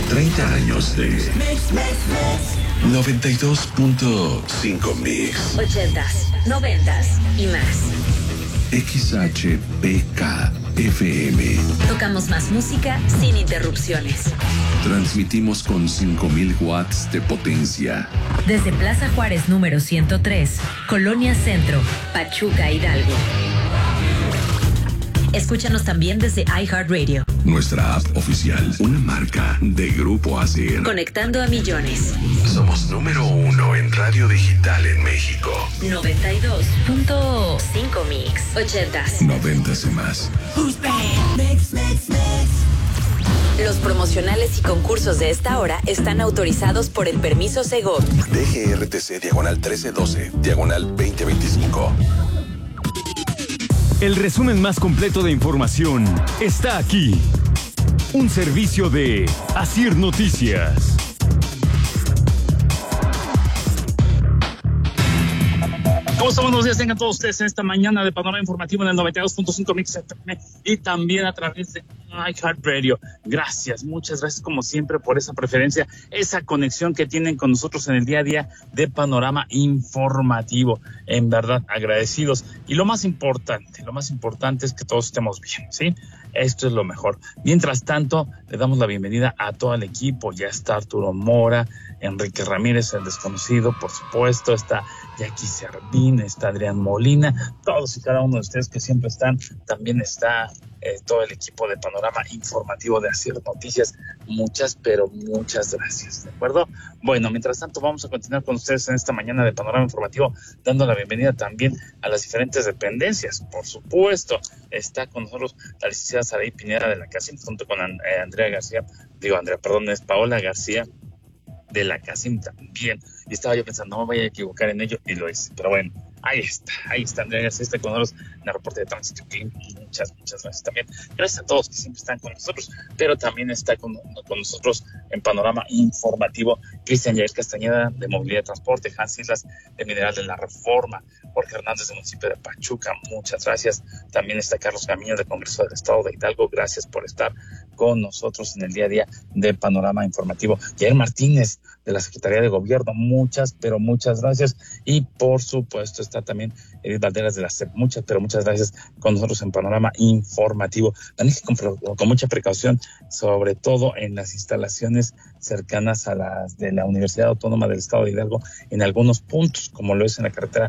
30 años de 92.5 Mix. 80s, 90s y más. XHPK FM. Tocamos más música sin interrupciones. Transmitimos con 5,000 watts de potencia. Desde Plaza Juárez número 103, Colonia Centro, Pachuca, Hidalgo. Escúchanos también desde iHeartRadio. Nuestra app oficial, una marca de Grupo ASIR. Conectando a millones. Somos número 1 en radio digital en México. 92.5 Mix. 80s. 90s y más. Los promocionales y concursos de esta hora están autorizados por el permiso Segov. DGRTC /1312, /2025. El resumen más completo de información está aquí. Un servicio de ASIR Noticias. ¿Cómo están? Buenos días, tengan todos ustedes en esta mañana de Panorama Informativo en el 92.5 Mix FM y también a través de iHeartRadio. Gracias, muchas gracias como siempre por esa preferencia, esa conexión que tienen con nosotros en el día a día de Panorama Informativo. En verdad, agradecidos. Y lo más importante es que todos estemos bien, ¿sí? Esto es lo mejor. Mientras tanto, le damos la bienvenida a todo el equipo. Ya está Arturo Mora, Enrique Ramírez, el desconocido, por supuesto, está Jackie Servín, está Adrián Molina, todos y cada uno de ustedes que siempre están. También está todo el equipo de Panorama Informativo de ASIR Noticias. Muchas, pero muchas gracias, ¿de acuerdo? Bueno, mientras tanto vamos a continuar con ustedes en esta mañana de Panorama Informativo, dando la bienvenida también a las diferentes dependencias. Por supuesto, está con nosotros la licenciada Saraí Pineda de la CACIM, junto con Paola García de la CACIM también. Y estaba yo pensando, no me voy a equivocar en ello, y lo hice. Pero bueno, ahí está Andrea García, está con nosotros en el reporte de tránsito. Muchas gracias también. Gracias a todos que siempre están con nosotros, pero también está con nosotros en Panorama Informativo Cristian Yair Castañeda de Movilidad y Transporte, Hans Islas de Mineral de la Reforma, Jorge Hernández del municipio de Pachuca, muchas gracias. También está Carlos Camino del Congreso del Estado de Hidalgo, gracias por estar con nosotros en el día a día de Panorama Informativo. Jair Martínez de la Secretaría de Gobierno, muchas gracias. Y por supuesto está también Edith Valderas de la CEP, muchas gracias con nosotros en Panorama Informativo. Maneje con mucha precaución, sobre todo en las instalaciones cercanas a las de la Universidad Autónoma del Estado de Hidalgo, en algunos puntos, como lo es en la carretera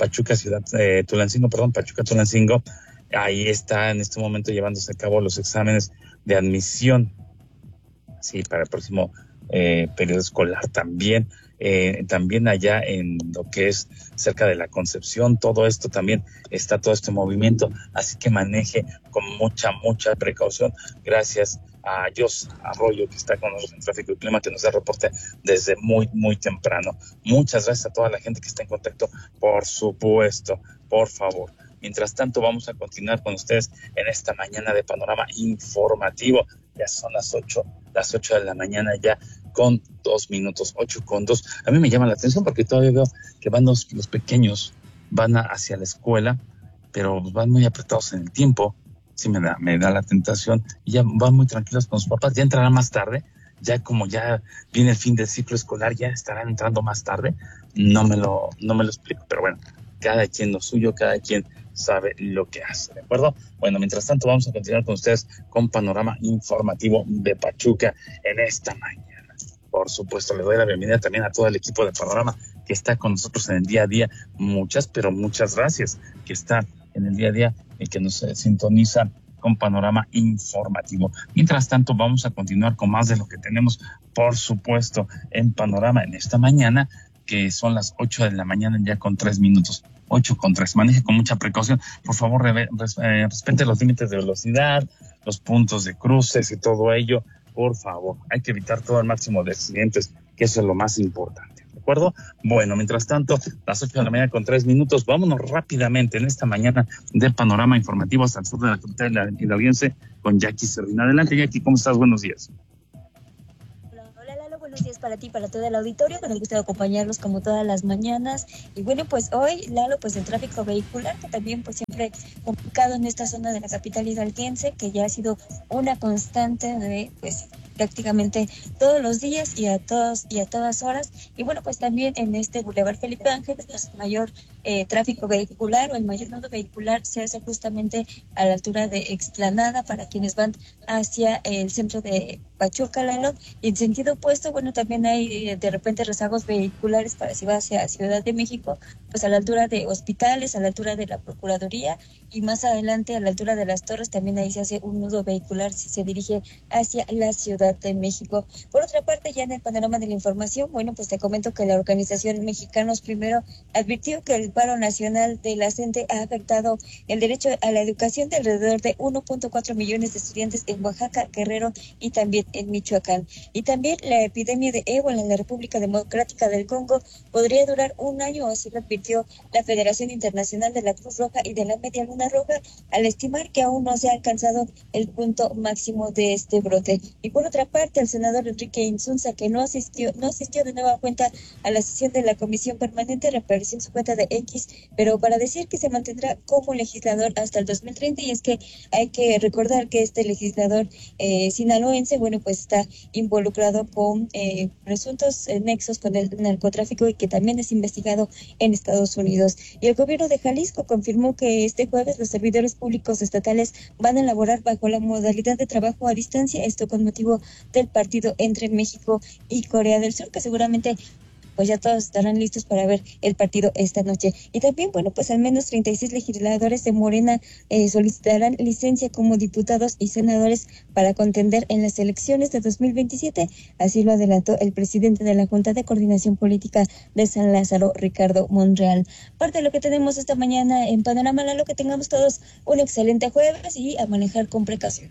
Pachuca-Tulancingo. Ahí está en este momento llevándose a cabo los exámenes de admisión, sí, para el próximo periodo escolar también. También allá en lo que es cerca de la Concepción, todo esto también está, todo este movimiento, así que maneje con mucha precaución. Gracias a Jos Arroyo, que está con nosotros en Tráfico y Clima, que nos da reporte desde muy temprano. Muchas gracias a toda la gente que está en contacto, por supuesto, por favor. Mientras tanto, vamos a continuar con ustedes en esta mañana de Panorama Informativo. Ya son las 8 de la mañana, ya con 2 minutos, 8:02. A mí me llama la atención porque todavía veo que van los pequeños, van hacia la escuela, pero van muy apretados en el tiempo. Sí, me da la tentación. Y ya van muy tranquilos con sus papás. Ya entrarán más tarde. Ya como ya viene el fin del ciclo escolar, ya estarán entrando más tarde. No me lo explico, pero bueno, cada quien lo suyo, cada quien sabe lo que hace, ¿de acuerdo? Bueno, mientras tanto vamos a continuar con ustedes con Panorama Informativo de Pachuca en esta mañana. Por supuesto, le doy la bienvenida también a todo el equipo de Panorama que está con nosotros en el día a día. Muchas gracias que está en el día a día y que nos sintoniza con Panorama Informativo. Mientras tanto, vamos a continuar con más de lo que tenemos, por supuesto, en Panorama en esta mañana, que son las 8 de la mañana ya con 3 minutos. 8:03. Maneje con mucha precaución. Por favor, respete los límites de velocidad, los puntos de cruces y todo ello. Por favor, hay que evitar todo el máximo de accidentes, que eso es lo más importante. ¿De acuerdo? Bueno, mientras tanto, las 8 de la mañana con 3 minutos, vámonos rápidamente en esta mañana de Panorama Informativo hasta el sur de la capital hidalguense con Jackie Servín. Adelante, Jackie, ¿cómo estás? Buenos días. Buenos días para ti, para todo el auditorio, con el gusto de acompañarlos como todas las mañanas. Y bueno, pues hoy, Lalo, pues el tráfico vehicular, que también pues siempre complicado en esta zona de la capital hidalguense, que ya ha sido una constante de pues prácticamente todos los días y a todas horas. Y bueno, pues también en este Boulevard Felipe Ángeles, pues el mayor tráfico vehicular o el mayor nodo vehicular se hace justamente a la altura de Explanada para quienes van hacia el centro de Pachuca, Lalo, y en sentido opuesto, bueno, también hay de repente rezagos vehiculares para si va hacia Ciudad de México, pues a la altura de Hospitales, a la altura de la Procuraduría, y más adelante a la altura de las Torres también ahí se hace un nudo vehicular si se dirige hacia la Ciudad de México. Por otra parte, ya en el panorama de la información, bueno, pues te comento que la organización Mexicanos Primero advirtió que el paro nacional de la CENTE ha afectado el derecho a la educación de alrededor de 1.4 millones de estudiantes en Oaxaca, Guerrero y también en Michoacán. Y también la epidemia de ébola en la República Democrática del Congo podría durar un año, así lo advirtió la Federación Internacional de la Cruz Roja y de la Media Luna Roja, al estimar que aún no se ha alcanzado el punto máximo de este brote. Y por otra parte, el senador Enrique Insunza, que no asistió de nueva cuenta a la sesión de la Comisión Permanente, reapareció en su cuenta de X, pero para decir que se mantendrá como legislador hasta el 2030, y es que hay que recordar que este legislador sinaloense, bueno, pues está involucrado con presuntos nexos con el narcotráfico y que también es investigado en Estados Unidos. Y el gobierno de Jalisco confirmó que este jueves los servidores públicos estatales van a elaborar bajo la modalidad de trabajo a distancia, esto con motivo del partido entre México y Corea del Sur, que seguramente pues ya todos estarán listos para ver el partido esta noche. Y también, bueno, pues al menos 36 legisladores de Morena solicitarán licencia como diputados y senadores para contender en las elecciones de 2027. Así lo adelantó el presidente de la Junta de Coordinación Política de San Lázaro, Ricardo Monreal. Parte de lo que tenemos esta mañana en Panorama, Lalo, que tengamos todos un excelente jueves y a manejar con precaución.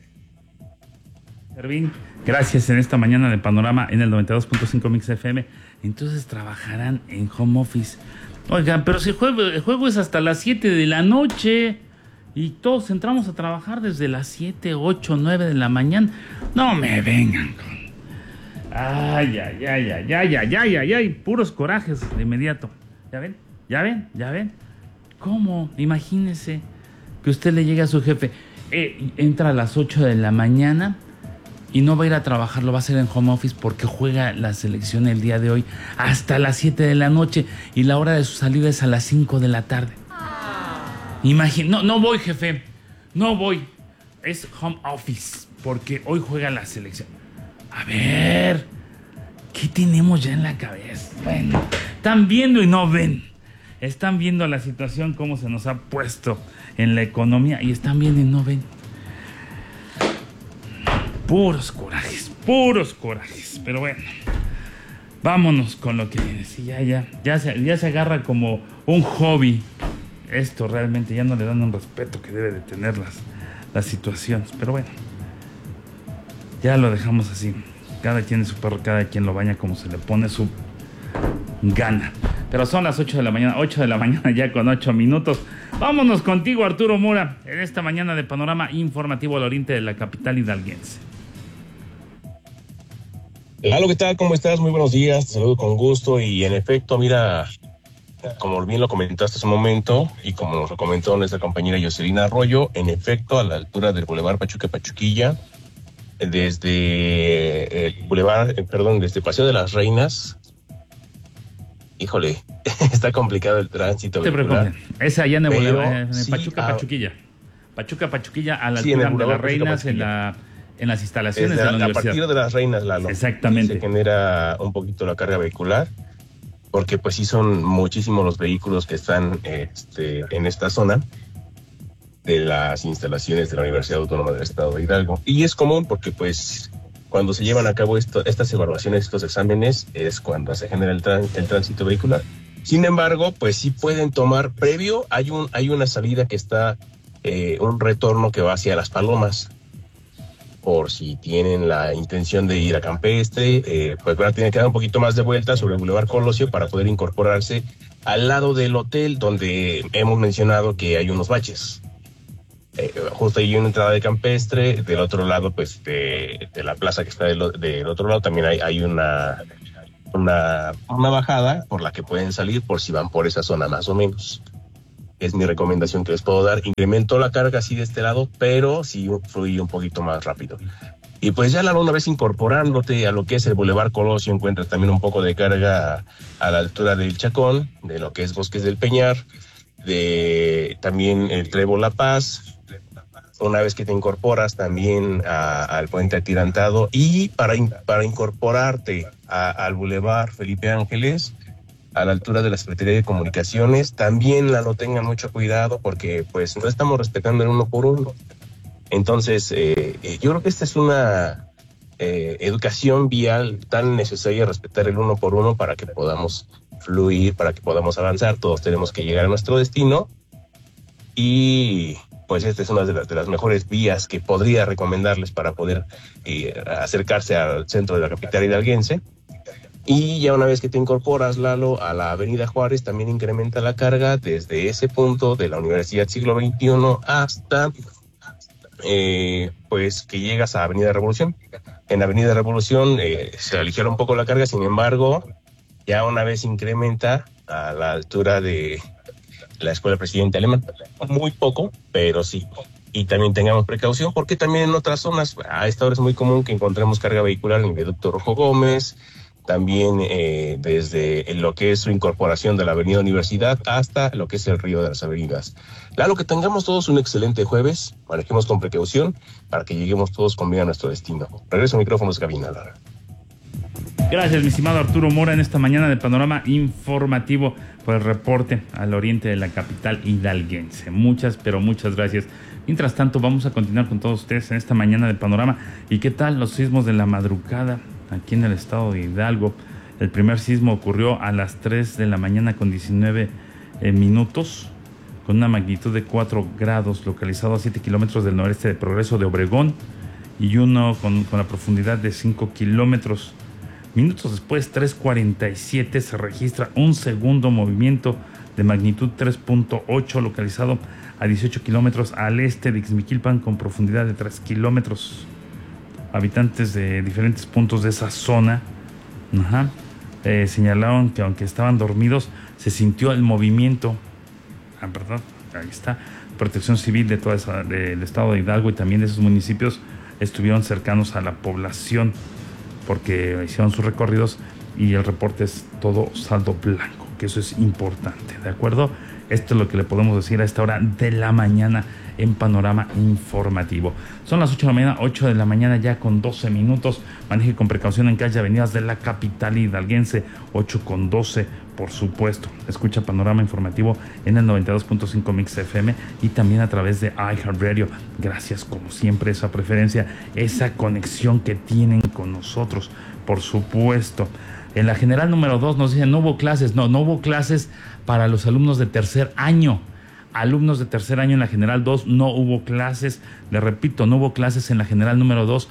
Ervin, gracias en esta mañana de Panorama en el 92.5 Mix FM. Entonces trabajarán en home office. Oigan, pero si el juego es hasta las 7 de la noche y todos entramos a trabajar desde las 7, 8, 9 de la mañana. No me vengan con... Ay, puros corajes de inmediato. ¿Ya ven? ¿Cómo? Imagínese que usted le llegue a su jefe, entra a las 8 de la mañana y no va a ir a trabajar, lo va a hacer en home office porque juega la selección el día de hoy hasta las 7 de la noche y la hora de su salida es a las 5 de la tarde. No voy, jefe, no voy. Es home office porque hoy juega la selección. A ver, ¿qué tenemos ya en la cabeza? Bueno, están viendo y no ven. Están viendo la situación, cómo se nos ha puesto en la economía y están viendo y no ven. Puros corajes. Pero bueno, vámonos con lo que viene. Sí, ya se agarra como un hobby. Esto realmente ya no le dan un respeto que debe de tener las situaciones. Pero bueno, ya lo dejamos así. Cada quien es su perro, cada quien lo baña como se le pone su gana. Pero son las 8 de la mañana ya con 8 minutos. Vámonos contigo, Arturo Mora, en esta mañana de Panorama Informativo al oriente de la capital hidalguense. Lalo, ¿qué tal? ¿Cómo estás? Muy buenos días, te saludo con gusto. Y en efecto, mira, como bien lo comentaste hace un momento y como nos lo comentó nuestra compañera Jocelyn Arroyo, en efecto, a la altura del Boulevard Pachuca-Pachuquilla, desde el desde Paseo de las Reinas, híjole, está complicado el tránsito vehicular. Es allá en el Boulevard Pachuca-Pachuquilla. Pachuca-Pachuquilla a la altura de las Reinas, en las instalaciones de la universidad. A partir de las Reinas, Lalo. Exactamente. Se genera un poquito la carga vehicular, porque pues sí son muchísimos los vehículos que están en esta zona de las instalaciones de la Universidad Autónoma del Estado de Hidalgo. Y es común porque pues cuando se llevan a cabo estas evaluaciones, estos exámenes, es cuando se genera el tránsito vehicular. Sin embargo, pues sí pueden tomar previo, hay una salida que está, un retorno que va hacia Las Palomas, por si tienen la intención de ir a Campestre, pues van a tener que dar un poquito más de vuelta sobre el Boulevard Colosio para poder incorporarse al lado del hotel donde hemos mencionado que hay unos baches. Justo ahí hay una entrada de Campestre, del otro lado pues de la plaza que está del otro lado también hay una bajada por la que pueden salir por si van por esa zona más o menos. Es mi recomendación que les puedo dar. Incrementó la carga así de este lado, pero sí fluye un poquito más rápido. Y pues ya una vez incorporándote a lo que es el Boulevard Colosio, encuentras también un poco de carga a la altura del Chacón, de lo que es Bosques del Peñar, de también el Trébol La Paz. Una vez que te incorporas también al Puente Atirantado, y para incorporarte al Boulevard Felipe Ángeles, a la altura de la Secretaría de Comunicaciones, también lo tengan mucho cuidado, porque pues no estamos respetando el 1 por 1. Entonces, yo creo que esta es una educación vial tan necesaria, respetar el 1 por 1 para que podamos fluir, para que podamos avanzar. Todos tenemos que llegar a nuestro destino, y pues esta es una de las mejores vías que podría recomendarles para poder acercarse al centro de la capital hidalguense. Y ya una vez que te incorporas, Lalo, a la Avenida Juárez, también incrementa la carga desde ese punto de la Universidad Siglo XXI hasta pues que llegas a Avenida Revolución. En Avenida Revolución se aligera un poco la carga, sin embargo, ya una vez incrementa a la altura de la Escuela Presidente Alemán. Muy poco, pero sí. Y también tengamos precaución, porque también en otras zonas, a esta hora es muy común que encontremos carga vehicular en el Viaducto Rojo Gómez, también desde lo que es su incorporación de la Avenida Universidad hasta lo que es el Río de las Avenidas. Claro, que tengamos todos un excelente jueves, manejemos con precaución para que lleguemos todos con bien a nuestro destino. Regreso a micrófonos, cabina, Lara. Gracias, mi estimado Arturo Mora, en esta mañana de Panorama Informativo por el reporte al oriente de la capital hidalguense. Muchas, pero muchas gracias. Mientras tanto, vamos a continuar con todos ustedes en esta mañana de Panorama. ¿Y qué tal los sismos de la madrugada aquí en el estado de Hidalgo? El primer sismo ocurrió a las 3 de la mañana con 19 minutos, con una magnitud de 4 grados, localizado a 7 kilómetros del noreste de Progreso de Obregón, y uno con la profundidad de 5 kilómetros. Minutos después, 3:47, se registra un segundo movimiento de magnitud 3.8, localizado a 18 kilómetros al este de Ixmiquilpan, con profundidad de 3 kilómetros. Habitantes de diferentes puntos de esa zona señalaron que aunque estaban dormidos, se sintió el movimiento. ¿Verdad? Ahí está. Protección Civil de toda del estado de Hidalgo y también de esos municipios estuvieron cercanos a la población, porque hicieron sus recorridos, y el reporte es todo saldo blanco, que eso es importante, ¿de acuerdo? Esto es lo que le podemos decir a esta hora de la mañana en Panorama Informativo. Son las 8 de la mañana, 8 de la mañana ya con 12 minutos. Maneje con precaución en calles y avenidas de la capital hidalguense, 8:12, por supuesto. Escucha Panorama Informativo en el 92.5 Mix FM y también a través de iHeartRadio. Gracias, como siempre, esa preferencia, esa conexión que tienen con nosotros, por supuesto. En la general número 2 nos dicen no hubo clases. No hubo clases para los alumnos de tercer año. Alumnos de tercer año en la general 2 no hubo clases. Le repito, no hubo clases en la general número 2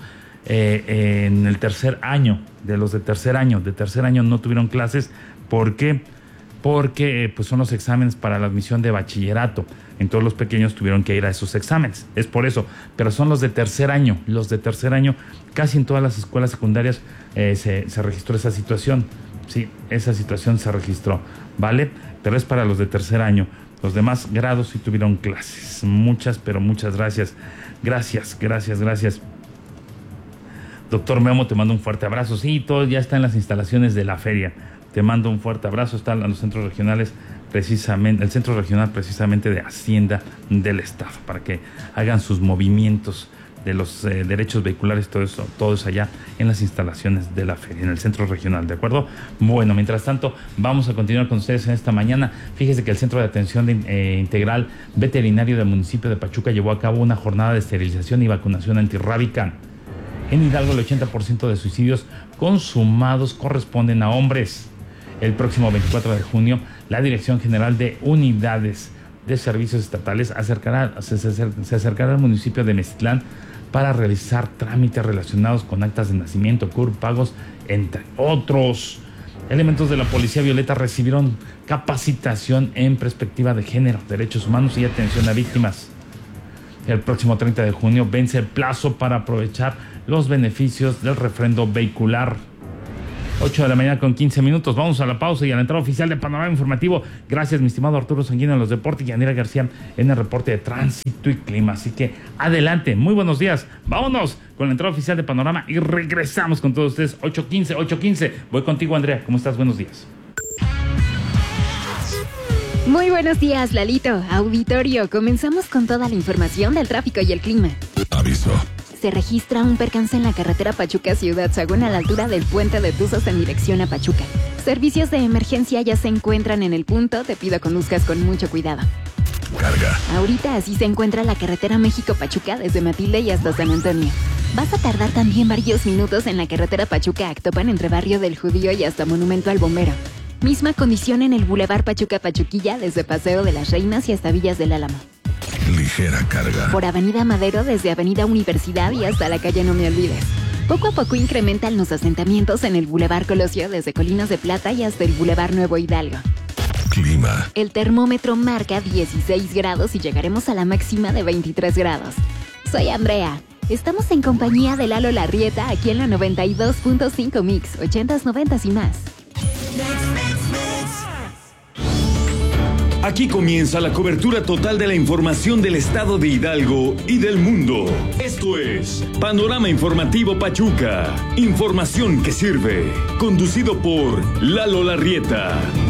en el tercer año. De los de tercer año no tuvieron clases. ¿Por qué? Porque pues son los exámenes para la admisión de bachillerato. Entonces los pequeños tuvieron que ir a esos exámenes. Es por eso. Pero son los de tercer año. Los de tercer año, casi en todas las escuelas secundarias se registró esa situación. Sí, esa situación se registró, ¿vale? Pero es para los de tercer año. Los demás grados sí tuvieron clases. Muchas, pero muchas gracias. Gracias. Doctor Memo, te mando un fuerte abrazo. Sí, todo ya está en las instalaciones de la feria. Te mando un fuerte abrazo. Están en los centros regionales, precisamente, el centro regional precisamente de Hacienda del Estado, para que hagan sus movimientos de los derechos vehiculares, todo eso allá en las instalaciones de la feria, en el centro regional, ¿de acuerdo? Bueno, mientras tanto, vamos a continuar con ustedes en esta mañana. Fíjese que el Centro de Atención Integral Veterinario del municipio de Pachuca llevó a cabo una jornada de esterilización y vacunación antirrábica. En Hidalgo, el 80% de suicidios consumados corresponden a hombres. El próximo 24 de junio, la Dirección General de Unidades de Servicios Estatales se acercará al municipio de Meztlán para realizar trámites relacionados con actas de nacimiento, CUR, pagos, entre otros. Elementos de la Policía Violeta recibieron capacitación en perspectiva de género, derechos humanos y atención a víctimas. El próximo 30 de junio vence el plazo para aprovechar los beneficios del refrendo vehicular. 8 de la mañana con 15 minutos. Vamos a la pausa y a la entrada oficial de Panorama Informativo. Gracias, mi estimado Arturo Sanguino en los deportes y Yanira García en el reporte de tránsito y clima. Así que adelante, muy buenos días. Vámonos con la entrada oficial de Panorama y regresamos con todos ustedes. 8:15. Voy contigo, Andrea. ¿Cómo estás? Buenos días. Muy buenos días, Lalito. Auditorio, comenzamos con toda la información del tráfico y el clima. Aviso. Se registra un percance en la carretera Pachuca-Ciudad Sagún a la altura del puente de Tuzos en dirección a Pachuca. Servicios de emergencia ya se encuentran en el punto, te pido conduzcas con mucho cuidado. Carga. Ahorita así se encuentra la carretera México-Pachuca desde Matilde y hasta San Antonio. Vas a tardar también varios minutos en la carretera Pachuca-Actopan entre Barrio del Judío y hasta Monumento al Bombero. Misma condición en el Boulevard Pachuca-Pachuquilla desde Paseo de las Reinas y hasta Villas del Álamo. Ligera carga. Por Avenida Madero desde Avenida Universidad y hasta la calle No Me Olvides. Poco a poco incrementan los asentamientos en el Boulevard Colosio desde Colinas de Plata y hasta el Boulevard Nuevo Hidalgo. Clima. El termómetro marca 16 grados y llegaremos a la máxima de 23 grados. Soy Andrea. Estamos en compañía de Lalo Larrieta aquí en la 92.5 Mix, 80s, 90s y más. Aquí comienza la cobertura total de la información del estado de Hidalgo y del mundo. Esto es Panorama Informativo Pachuca. Información que sirve. Conducido por Lalo Larrieta.